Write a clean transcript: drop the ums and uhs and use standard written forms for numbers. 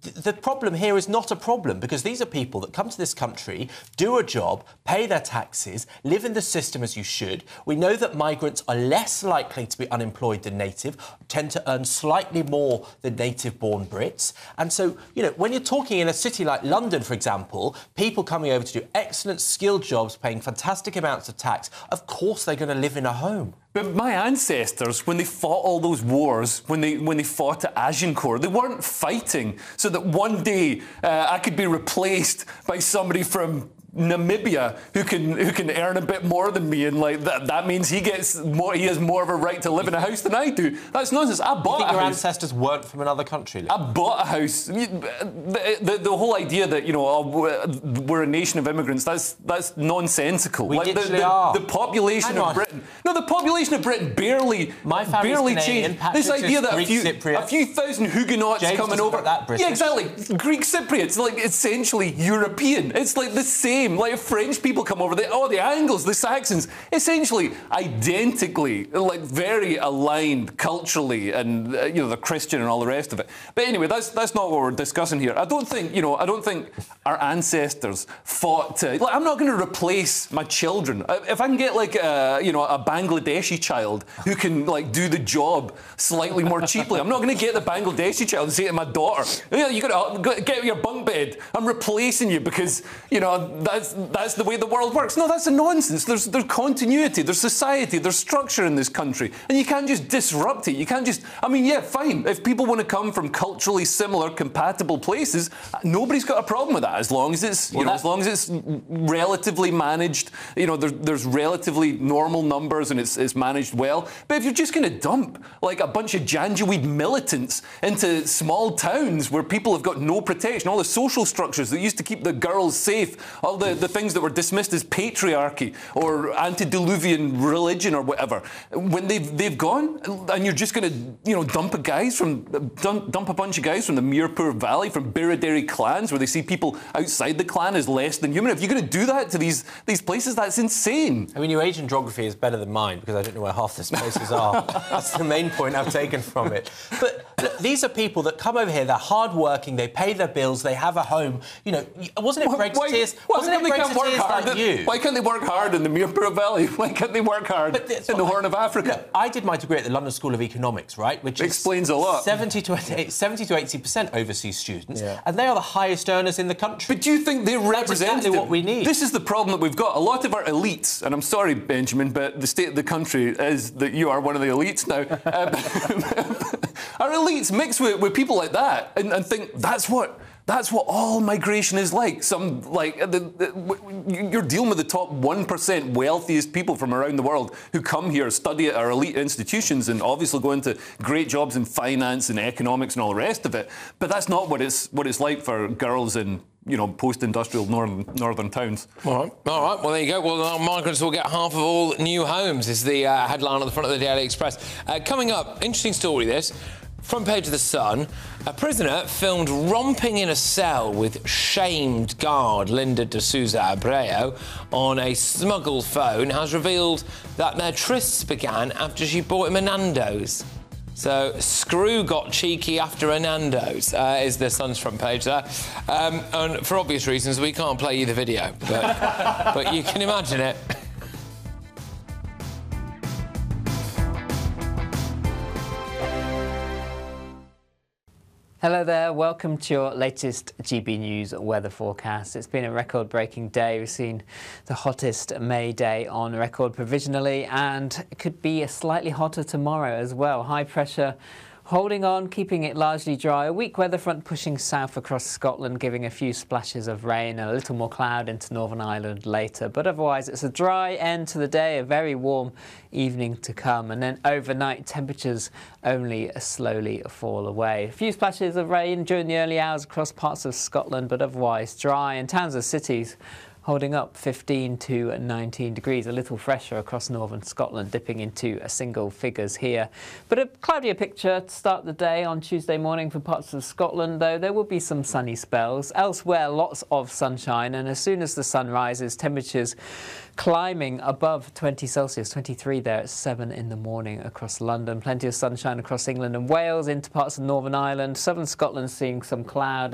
the problem here is not a problem, because these are people that come to this country, do a job, pay their taxes, live in the system as you should. We know that migrants are less likely to be unemployed than native, tend to earn slightly more than native-born Brits. And so, you know, when you're talking in a city like London, for example, people coming over to do excellent skilled jobs, paying fantastic amounts of tax, of course they're going to live in a home. But my ancestors, when they fought all those wars, when they fought at Agincourt, they weren't fighting so that one day I could be replaced by somebody from Namibia who can earn a bit more than me, and like that means he has more of a right to live in a house than I do. That's nonsense. I bought a house. Your ancestors weren't from another country? I bought a house. The whole idea that, you know, we're a nation of immigrants, that's nonsensical. We literally are. The population of Britain. No, the population of Britain barely changed. This idea that a few thousand Huguenots James coming over. That British. Yeah, exactly. Greek Cypriots, like essentially European. It's like the same. Like if French people come over, the Angles, the Saxons, essentially identically, like very aligned culturally, and you know, they're Christian and all the rest of it. But anyway, that's not what we're discussing here. I don't think our ancestors fought to. Like, I'm not going to replace my children. If I can get like a Bangladeshi child who can like do the job slightly more cheaply, I'm not going to get the Bangladeshi child and say to my daughter, "Yeah, you got to get your bunk bed. I'm replacing you because, you know, that's the way the world works." No, that's a nonsense. There's continuity, there's society, there's structure in this country, and you can't just disrupt it. You can't just. I mean, yeah, fine. If people want to come from culturally similar, compatible places, nobody's got a problem with that, as long as it's as long as it's relatively managed. You know, there's relatively normal numbers and it's managed well. But if you're just going to dump like a bunch of Janjaweed militants into small towns where people have got no protection, all the social structures that used to keep the girls safe, all the things that were dismissed as patriarchy or antediluvian religion or whatever, when they've gone, and you're just going to, you know, dump a bunch of guys from the Mirpur Valley, from Biraderi clans, where they see people outside the clan as less than human. If you're going to do that to these places, that's insane. I mean, your Asian geography is better than mine, because I don't know where half the places are. That's the main point I've taken from it. But look, these are people that come over here, they're hard-working, they pay their bills, they have a home. You know, wasn't it Brexiteers? Why can't they work hard in the Mirpur Valley? Why can't they work hard in the Horn of Africa? Look, I did my degree at the London School of Economics, right? Which explains a lot. 70 to 80% overseas students, and they are the highest earners in the country. But do you think they're representative? Exactly what we need. This is the problem that we've got. A lot of our elites, and I'm sorry, Benjamin, but the state of the country is that you are one of the elites now. Our elites mix with people like that and think that's what all migration is like. You're dealing with the top 1% wealthiest people from around the world who come here, study at our elite institutions, and obviously go into great jobs in finance and economics and all the rest of it. But that's not what it's like for girls in, you know, post-industrial northern towns. All right. Well, there you go. Well, migrants will get half of all new homes, is the headline on the front of the Daily Express. Coming up, interesting story this. Front page of The Sun, a prisoner filmed romping in a cell with shamed guard Linda de Souza Abreu on a smuggled phone has revealed that their trysts began after she bought him a Nando's. So, Screw got cheeky after a Nando's, is The Sun's front page there. And for obvious reasons, we can't play you the video, but you can imagine it. Hello there, welcome to your latest GB News weather forecast. It's been a record-breaking day. We've seen the hottest May day on record provisionally, and it could be a slightly hotter tomorrow as well. High pressure holding on, keeping it largely dry. A weak weather front pushing south across Scotland, giving a few splashes of rain and a little more cloud into Northern Ireland later. But otherwise, it's a dry end to the day, a very warm evening to come. And then overnight, temperatures only slowly fall away. A few splashes of rain during the early hours across parts of Scotland, but otherwise dry. In towns and cities, holding up 15 to 19 degrees, a little fresher across northern Scotland, dipping into single figures here. But a cloudier picture to start the day on Tuesday morning for parts of Scotland, though there will be some sunny spells. Elsewhere, lots of sunshine, and as soon as the sun rises, temperatures climbing above 20 Celsius, 23 there at 7 in the morning across London. Plenty of sunshine across England and Wales, into parts of Northern Ireland. Southern Scotland seeing some cloud.